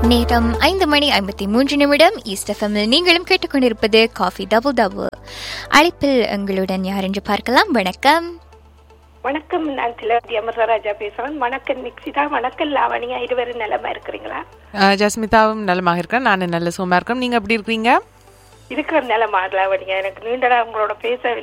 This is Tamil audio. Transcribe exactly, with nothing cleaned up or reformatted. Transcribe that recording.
நேரம் ஐந்து மணி ஐம்பத்தி மூன்று நிமிடம். ஈஸ்ட் எஃப்எம்மில் நீங்களும் கேட்டுக்கொண்டிருப்பது காஃபி டபுள் டபுள். அழைப்பில் எங்களுடன் யார் என்று பார்க்கலாம். வணக்கம். வணக்கம், நான் திலவதி அமர்ராஜா பேசுறேன். வணக்கம் நிக்ஷிதா. வணக்கம் லாவணியா. இருவரும் நலமா இருக்கிறீங்களா? ஜஸ்மிதாவும் நலமாக இருக்கேன். நான் நல்ல சுகமா இருக்கேன். நீங்க எப்படி இருக்கீங்க? இருக்கிற நலமா லாவணியா? எனக்கு நீண்ட நாள் உங்களோட பேச